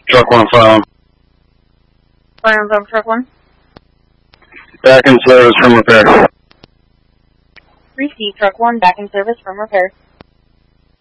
Truck 1 file. Firearms on truck 1. Back in service from repair. Receive truck 1 back in service from repair.